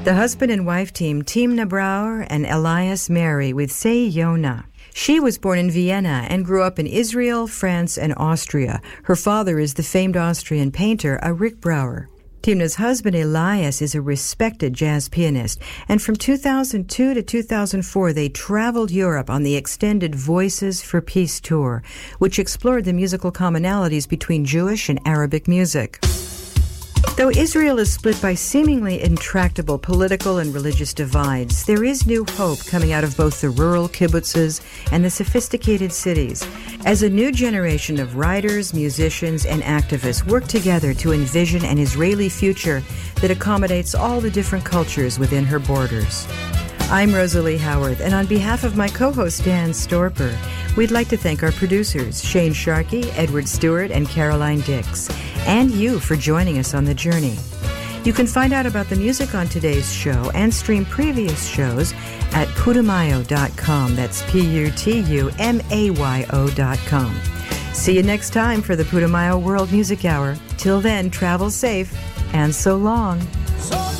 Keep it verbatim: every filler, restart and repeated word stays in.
The husband and wife team, Timna Brauer and Elias Mary with Sei Yona. She was born in Vienna and grew up in Israel, France, and Austria. Her father is the famed Austrian painter, Arik Brauer. Timna's husband, Elias, is a respected jazz pianist, and from two thousand two to two thousand four, they traveled Europe on the extended Voices for Peace tour, which explored the musical commonalities between Jewish and Arabic music. Though Israel is split by seemingly intractable political and religious divides, there is new hope coming out of both the rural kibbutzes and the sophisticated cities, as a new generation of writers, musicians, and activists work together to envision an Israeli future that accommodates all the different cultures within her borders. I'm Rosalie Howarth, and on behalf of my co-host Dan Storper, we'd like to thank our producers, Shane Sharkey, Edward Stewart, and Caroline Dix, and you for joining us on the journey. You can find out about the music on today's show and stream previous shows at putumayo dot com. That's P U T U M A Y O dot com. See you next time for the Putumayo World Music Hour. Till then, travel safe, and so long.